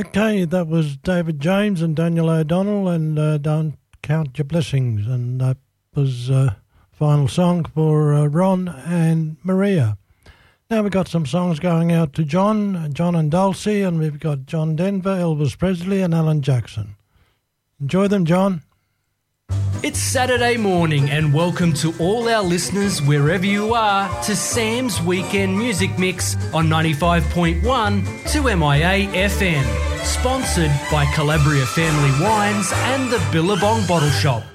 Okay, that was David James and Daniel O'Donnell and Don't Count Your Blessings, and that was final song for Ron and Maria. Now we've got some songs going out to John and Dulcie, and we've got John Denver, Elvis Presley and Alan Jackson. Enjoy them, John. It's Saturday morning and welcome to all our listeners wherever you are to Sam's Weekend Music Mix on 95.1 2MIA FM. Sponsored by Calabria Family Wines and the Billabong Bottle Shop.